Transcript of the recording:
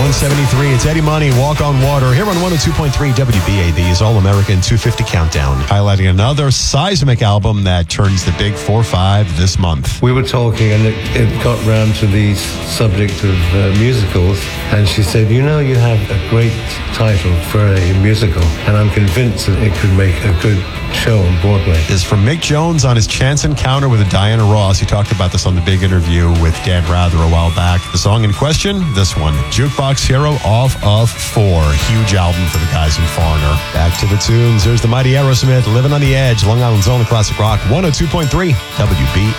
1973. It's Eddie Money, Walk on Water, here on 102.3 WBAB's All-American 250 Countdown, highlighting another seismic album that turns the big 4-5 this month. We were talking and it got round to the subject of musicals, and she said, you know, you have a great title for a musical, and I'm convinced that it could make a good show on Broadway. This is from Mick Jones on his chance encounter with Diana Ross. He talked about this on the big interview with Dan Rather a while back. The song in question, this one, Jukebox Hero off of 4. Huge album for the guys in Foreigner. Back to the tunes. There's the mighty Aerosmith, Living on the Edge, Long Island's only classic rock, 102.3 WBAB.